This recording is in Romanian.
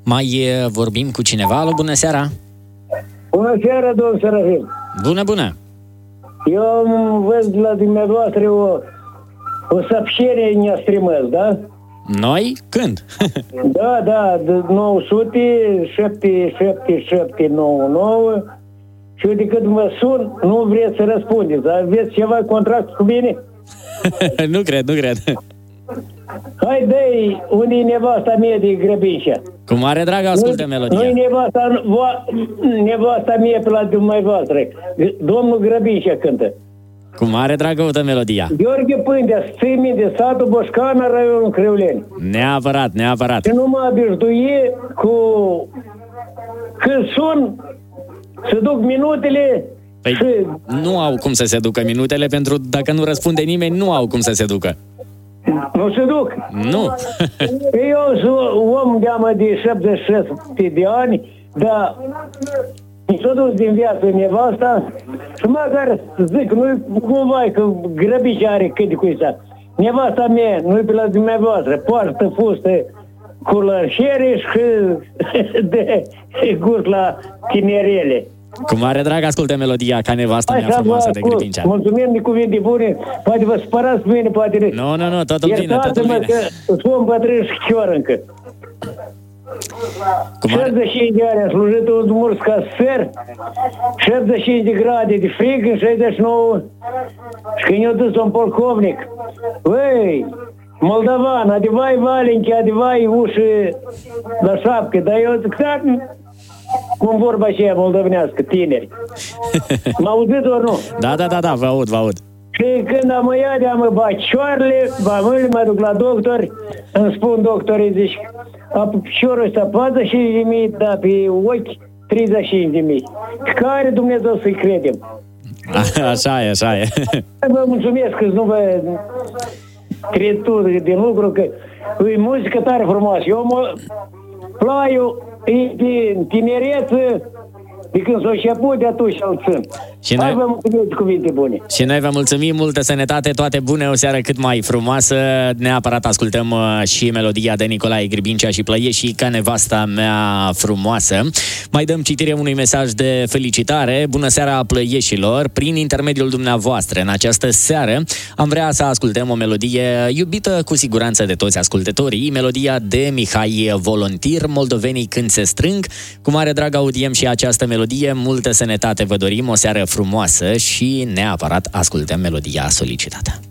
Mai vorbim cu cineva? Alo, bună seara! Bună seara, domnul Serafim! Bună, bună! Eu văd la dumneavoastră o săpșere neastrimăs, da? Noi? Când? Da, 900 7799 și uite cât mă sun, nu vreți să răspundeți. Aveți ceva contract cu mine? Nu cred. Hai, dă-i, unde e nevasta mea de Grăbișa? Cu mare drag ascultă melodia. Nu-i nevasta mea pe la dumneavoastră. Domnul Grăbișa cântă. Cu mare drag căută melodia. Gheorghe Pândea, țâmi de satul Boșcana, raionul Crăuleni. Neapărat. Și nu mă obișnuie cu... Când sun, se duc minutele. Păi și... nu au cum să se ducă minutele, pentru dacă nu răspunde nimeni, nu au cum să se ducă. Nu se duc? Nu. Eu sunt om de 76 de ani, dar mi s-a dus din viață nevasta și măcar zic, nu cumva că Grăbișa are cât de cuisa. Nevasta mea, nu-i pe la dumneavoastră, poartă fustă cu lărșere și de gust la tinerele. Cu mare drag ascultă melodia Ca nevasta mea frumoasă de Grăbincea. Mulțumim de cuvinte bune. Poate vă spărați pe mine, poate... Nu, totul bine. Iertați-mă că sunt îmbătrân și chior încă. 65 de ani am slujit un murs ca sfer, 75 de grade de frig în 69 și când eu dus un polcovnic, băi, moldovan, adevai valenchi, adevai uși la șapcă, dar eu zic, cum vorba aceea moldovenească, tineri. M-a auzit ori nu? Da, vă aud. Și când am ia de-am bacioarele, mă duc la doctor, îmi spun doctorii, zici, piciorul ăsta 45.000, dar pe ochi 35.000. Care Dumnezeu să-i credem? Așa e. Vă mulțumesc că nu vă cred tu din lucru, că e muzică tare frumoasă. Eu plaiul e din tinerețe, de când s-o început, de atunci îl țin. Hai, vă mulțumesc cuvinte bune. Și noi vă mulțumim, multă sănătate, toate bune, o seară cât mai frumoasă. Neapărat ascultăm și melodia de Nicolae Grăbincea și Plăieșii Ca nevasta mea frumoasă. Mai dăm citire unui mesaj de felicitare. Bună seara, Plăieșilor! Prin intermediul dumneavoastră, în această seară, am vrea să ascultăm o melodie iubită cu siguranță de toți ascultătorii, melodia de Mihai Volontir, Moldovenii când se strâng. Cu mare drag audiem și această melodie, multă sănătate vă dorim, o seară frumoasă și neapărat ascultăm melodia solicitată.